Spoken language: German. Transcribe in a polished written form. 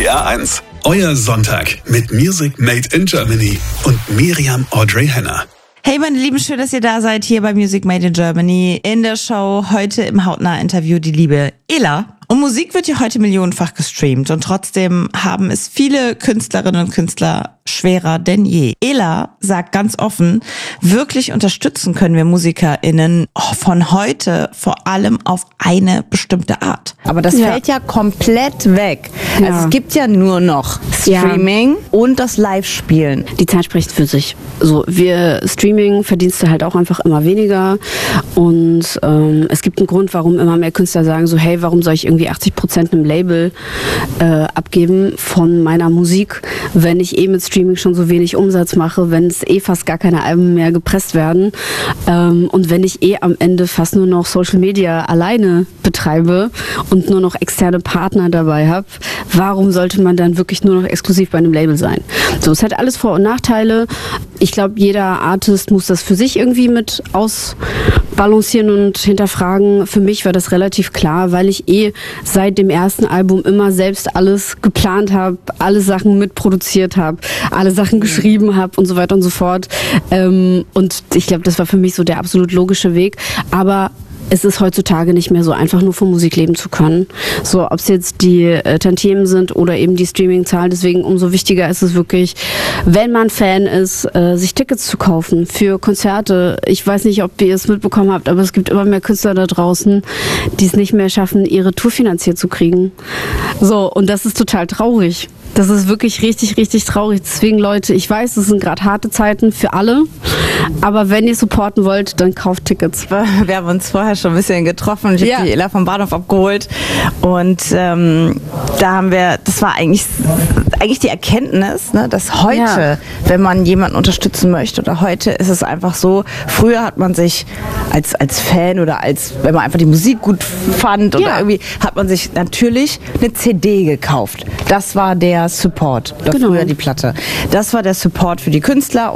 RPR1. Euer Sonntag mit Music Made in Germany und Miriam Audrey Henner. Hey meine Lieben, schön, dass ihr da seid hier bei Music Made in Germany. In der Show heute im Hautnah-Interview die liebe Ela. Und Musik wird ja heute millionenfach gestreamt und trotzdem haben es viele Künstlerinnen und Künstler schwerer denn je. Ela sagt ganz offen, wirklich unterstützen können wir MusikerInnen von heute vor allem auf eine bestimmte Art. Aber das fällt ja komplett weg. Ja. Also es gibt ja nur noch Streaming und das Live-Spielen. Die Zeit spricht für sich. So, Streaming verdienst du halt auch einfach immer weniger und es gibt einen Grund, warum immer mehr Künstler sagen so, hey, warum soll ich irgendwie 80% einem Label abgeben von meiner Musik, wenn ich mit Streaming schon so wenig Umsatz mache, wenn es fast gar keine Alben mehr gepresst werden und wenn ich am Ende fast nur noch Social Media alleine betreibe und nur noch externe Partner dabei habe, warum sollte man dann wirklich nur noch exklusiv bei einem Label sein? So, es hat alles Vor- und Nachteile. Ich glaube, jeder Artist muss das für sich irgendwie mit ausbalancieren und hinterfragen. Für mich war das relativ klar, weil ich seit dem ersten Album immer selbst alles geplant habe, alle Sachen mitproduziert habe, alle Sachen geschrieben habe und so weiter und so fort. Und ich glaube, das war für mich so der absolut logische Weg. Aber es ist heutzutage nicht mehr so einfach, nur von Musik leben zu können. So, ob es jetzt die Tantiemen sind oder eben die Streaming-Zahl. Deswegen umso wichtiger ist es wirklich, wenn man Fan ist, sich Tickets zu kaufen für Konzerte. Ich weiß nicht, ob ihr es mitbekommen habt, aber es gibt immer mehr Künstler da draußen, die es nicht mehr schaffen, ihre Tour finanziert zu kriegen. So, und das ist total traurig. Das ist wirklich richtig, richtig traurig. Deswegen, Leute, ich weiß, es sind gerade harte Zeiten für alle. Aber wenn ihr supporten wollt, dann kauft Tickets. Wir haben uns vorher schon ein bisschen getroffen. Ich habe die Ela vom Bahnhof abgeholt. Und da haben wir, das war eigentlich die Erkenntnis, ne, dass heute, wenn man jemanden unterstützen möchte, oder heute ist es einfach so, früher hat man sich als Fan oder wenn man einfach die Musik gut fand oder irgendwie, hat man sich natürlich eine CD gekauft. Das war der Support, oder früher die Platte. Das war der Support für die Künstler.